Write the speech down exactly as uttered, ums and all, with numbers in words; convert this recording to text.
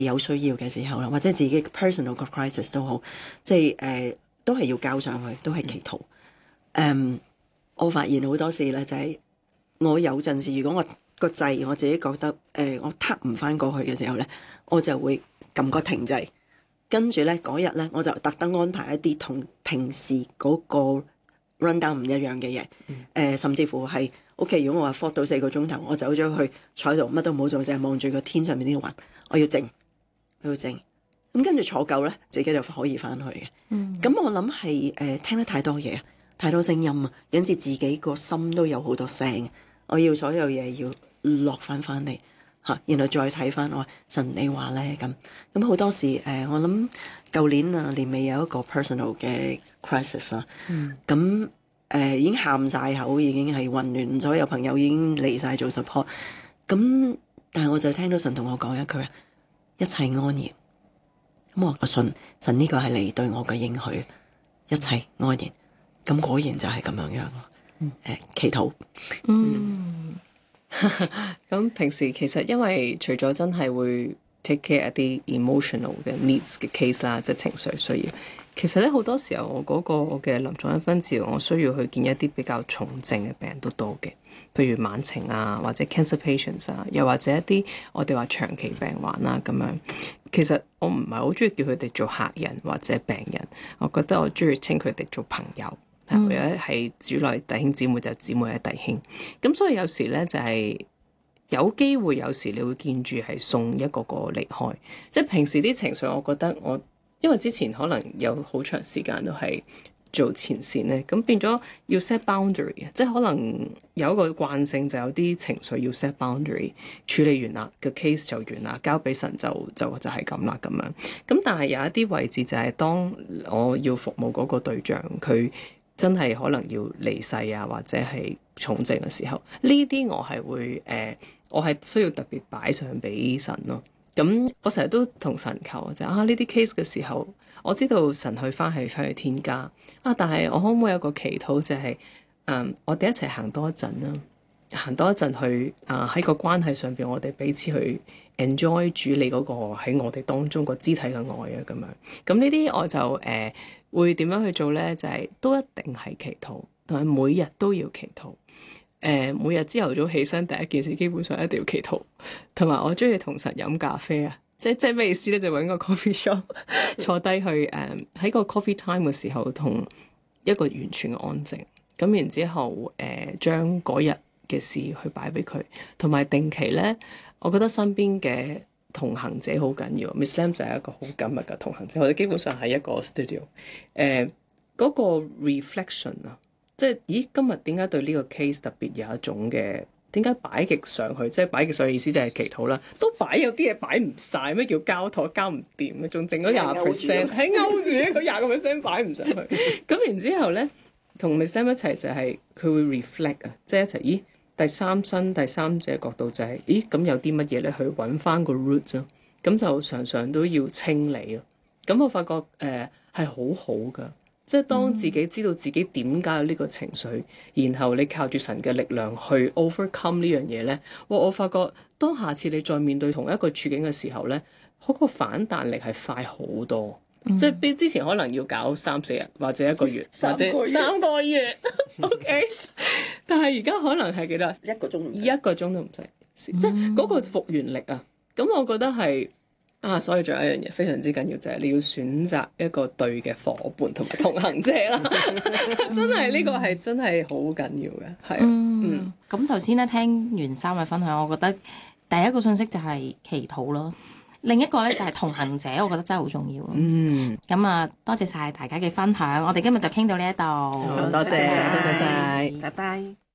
有需要嘅時候啦，或者自己 personal 嘅 crisis 都好，即係誒、呃、都係要交上去，都係祈禱。誒、嗯，我發現好多時咧，就係、是、我有陣時，如果我個掣我自己覺得誒、呃、我撻唔翻過去嘅時候咧，我就會撳個停掣，跟住咧嗰日咧我就特登安排一啲同平時嗰個 run down 唔一樣嘅嘢，誒、嗯呃、甚至乎係 OK。如果我話 four 到四個鐘頭，我走咗去坐喺度，乜都唔好做，淨係望住個天上面呢個雲，我要靜。要靜，咁跟住坐夠咧，自己就可以翻去嘅。咁、嗯、我諗係誒聽得太多嘢，太多聲音啊，有陣時自己個心都有好多聲。我要所有嘢要落翻翻嚟嚇，然後再睇翻我神你話咧咁。咁好多時誒、呃，我諗舊年啊年尾有一個 personal 嘅 crisis 啊，咁誒、嗯呃、已經喊晒口，已經係混亂，所有朋友已經嚟晒做 support。咁但係我就聽到神同我講一句，一切安然，咁我我信神呢個係你對我嘅應許，一切安然，咁果然就係咁樣樣，誒、嗯呃、祈禱。 嗯，咁平時其實因為除咗真係會 take care 一啲 emotional 嘅 needs 嘅 case 啦，即係情緒需要，其實咧好多時候我嗰個嘅臨床一分治療，我需要去見一啲比較重症嘅病人都多嘅。譬如晚晴啊，或者 cancer patients 啊，又或者一啲我哋話長期病患啦咁樣。其實我唔係好中意叫佢哋做客人或者病人，我覺得我中意稱佢哋做朋友。或者係主內弟兄姊妹就姊妹嘅弟兄。咁所以有時咧就係、是、有機會，有時你會見住係送一個個離開。即係平時啲情緒，我覺得我因為之前可能有好長時間都係做前線咧，咁變咗要 set boundary， 即係可能有一個慣性，就有啲情緒要 set boundary， 處理完啦，個 case 就完啦，交俾神就就就係咁啦咁樣。咁但係有一啲位置就係當我要服務嗰個對象，佢真係可能要離世啊，或者係重症嘅時候，呢啲我係會誒、呃，我係需要特別擺上俾神咯。咁我成日都同神求就啊，呢啲 case 嘅時候，我知道神去翻係翻去天家啊，但係我可唔可以有個祈禱就係、是、嗯，我哋一齊行多一陣啦，行多一陣去啊，喺個關係上邊，我哋彼此去 enjoy 主你嗰個喺我哋當中個肢體嘅愛啊，咁樣。咁呢啲我就誒、呃、會點樣去做咧？就係、是、都一定係祈禱，同埋每日都要祈禱。誒、呃、每日朝頭早起身第一件事基本上一定要祈禱，同埋我中意同神飲咖啡啊！即即係咩意思咧？就揾個 coffee shop 坐低去誒喺、呃、個 coffee time 嘅時候，同一個完全嘅安靜。咁然之後誒、呃、將嗰日嘅事去擺俾佢，同埋定期咧，我覺得身邊嘅同行者好緊要。Miss Lam 就係一個好緊密嘅同行者，我哋基本上係一個 studio 誒、呃、嗰、那個 reflection 啊。即係，咦？今日點解對呢個 case 特別有一種嘅？點解擺極上去？即係擺極上去意思就係祈禱啦。都擺有啲嘢擺唔晒，咩叫交託交唔掂？仲剩咗廿 percent，喺勾住嗰廿個 percent 擺唔上去。咁然之後咧，同 Miss Sam 一齊就係佢會 reflect 啊，即係一齊。咦？第三身、第三者角度就係、是，咦？咁有啲乜嘢咧？去揾翻個 root 咯。咁就常常都要清理咯。咁我發覺誒係好好噶。即係當自己知道自己點解有呢個情緒，然後你靠住神嘅力量去 overcome 呢樣嘢咧，哇！我發覺當下次你再面對同一個處境嘅時候咧，嗰個反彈力係快好多。嗯、即係比之前可能要搞三四日或者一個月， 三個月或者三個月，OK。但係而家可能係幾多？ 一個鐘， 一個鐘都唔使，嗯、即係嗰個復原力啊！咁我覺得係。啊，所以仲有一樣嘢非常之緊要，就係、是、你要選擇一個對嘅夥伴同埋同行者啦。真係呢、這個係真係好緊要嘅，係嗯。 咁頭先咧聽完三位分享，我覺得第一個信息就係祈禱咯，另一個咧就係同行者，我覺得真係好重要。嗯。咁啊，多謝晒大家嘅分享，我哋今日就傾到呢一度。 多謝，多謝晒， 拜拜。